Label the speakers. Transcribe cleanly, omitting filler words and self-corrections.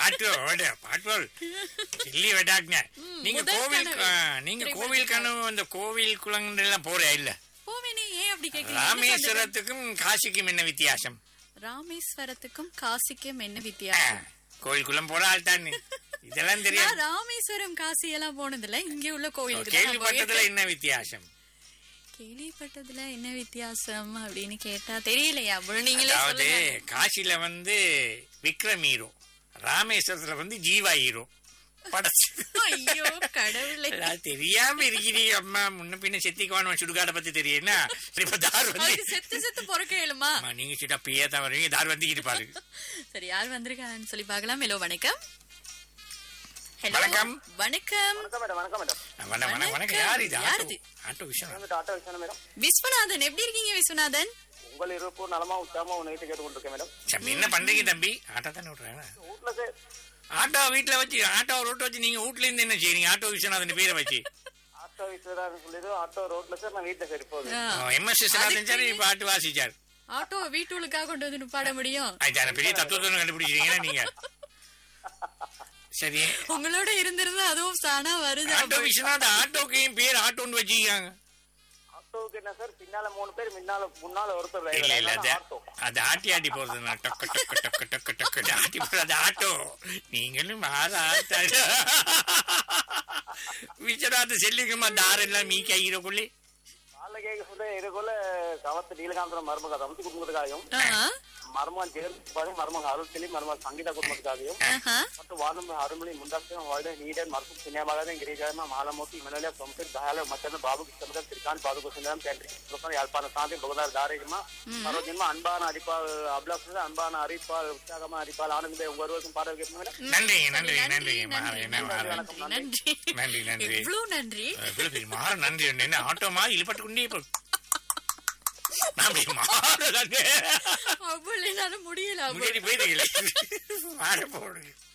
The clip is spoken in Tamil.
Speaker 1: பாட்டோல் இல்லி வெட்டாக்குங்க. நீங்க கோவில் கனவு அந்த கோவில் குளங்கள் எல்லாம் போறே இல்ல?
Speaker 2: போவேனே. ஏன் அப்படி கேக்குறீங்க?
Speaker 1: ராமேஸ்வரத்துக்கும் காசிக்கும் என்ன வித்தியாசம்?
Speaker 2: ராமேஸ்வரத்துக்கும் காசிக்கும் என்ன வித்தியாசம்?
Speaker 1: கோவில் குளம் போற ஆள் தானே, இதெல்லாம் தெரியும்.
Speaker 2: ராமேஸ்வரம் காசி எல்லாம் போனதில்ல, இங்க உள்ள கோயிலுக்கு
Speaker 1: கேள்விப்பட்டதுல என்ன வித்தியாசம்?
Speaker 2: கேள்விப்பட்டதுல என்ன வித்தியாசம் அப்படின்னு கேட்டா தெரியலையா? நீங்களே
Speaker 1: காசில விக்ரம் ஹீரோ, ராமேஸ்வரத்துல ஜீவா ஹீரோ.
Speaker 2: ஐயோ கடவுளே,
Speaker 1: தெரியாம இருக்கிறீங்க அம்மா. முன்ன பின்ன செத்திக்குவான சுடுகாட பத்தி தெரியும்னா இப்ப தார்
Speaker 2: செத்து பொறுக்கலுமா?
Speaker 1: நீங்க சிட்டா பிரியா தான் வருவீங்க. தார் வந்துக்கிட்டு பாருங்க.
Speaker 2: சரி, யார் வந்திருக்கான்னு சொல்லி பார்க்கலாம். ஹலோ வணக்கம்.
Speaker 1: வணக்கம்.
Speaker 2: வணக்கம்.
Speaker 1: வணக்கம். யார் இது? ஆட்டோ
Speaker 2: விஸ்வநாதன். எப்படி இருக்கீங்க விஸ்வநாதன்?
Speaker 3: உங்கள் இருப்பு நலமா உச்சாமா நைட்டு கேட்டு கொண்டிருக்கேன் மேடம்.
Speaker 1: என்ன பண்றீங்க தம்பி? ஆட்டோ தானே விடுறாங்க. ஆட்டோ வீட்டுல வச்சு, ஆட்டோ ரோட் வச்சு நீங்க வீட்டுல இருந்து என்ன செய்றீங்க? ஆட்டோ விஸ்வநாதன் பேரை வச்சு.
Speaker 3: ஆட்டோ விஸ்வநாதன் சொல்லிட்டு ஆட்டோ ரோட்ல சார், நான் வீட்டுல சரி போகுது.
Speaker 1: எம்எஸ் விஸ்வநாதன் சார் பாட்டு வாசிச்சார்.
Speaker 2: ஆட்டோ வீட்டுக்காக கொண்டு வந்து பாட முடியும்?
Speaker 1: பெரிய தத்துவத்தை கண்டுபிடிக்கிறீங்கன்னா நீங்க. சரி,
Speaker 2: உங்களோட இருந்திருந்தா அதுவும் சானா வருது.
Speaker 1: ஆட்டோ விஸ்வநாதன் ஆட்டோக்கு பேர் ஆட்டோன்னு வச்சுக்காங்க.
Speaker 3: ஆட்டோவுக்கு என்ன சார், பின்னால 3 பேர், முன்னால ஒருத்தர்.
Speaker 1: அது ஆட்டி போறது. டொக்கு டொக்கு டொக்கு டொக்கு டொக்கு ஆட்டி போறது ஆட்டோ. நீங்களும் விஸ்வநாத செல்லிக்குமா தாரெல்லாம் மீக்கி ஆகிறக்குள்ளே
Speaker 3: இதுக்குள்ள கவத்து நீலகாந்தரம் மருமக ரமத்தி குடும்பத்துக்காகவும், மருமகன் ஜெகன் மருமக அருள்செலி மருமக சங்கீதா குடும்பத்துக்காகவும், மற்றும் வானம் அருள்மொழி முண்டாசம் வாழ்ந்த நீடன் மருத்துவ சினிமாவாக கிரிஜாமா மாலமூர்த்தி இமனலியா சொம்பர் தயால மச்சன பாபு கிருஷ்ணமதம் திரிகான் பாதுகா சுந்தரம் கேண்ட்ரி யாழ்ப்பாண சாந்தி பகதார் தாரேஜமா மரோஜன்மா அன்பான அரிப்பால் அபிலாஷ அன்பான அரிப்பால் உற்சாகமா அரிப்பால் ஆனந்தே உங்க ஒருவருக்கும் பாடல் கேட்பீங்க.
Speaker 1: நன்றி நன்றி நன்றி
Speaker 2: நன்றி நன்றி இவ்வளவு நன்றி
Speaker 1: நன்றி. என்ன ஆட்டோ மாதிரி இழுபட்டு கொண்டே முடியல.
Speaker 2: முடியல
Speaker 1: போயிட்டு மாற போடுங்க.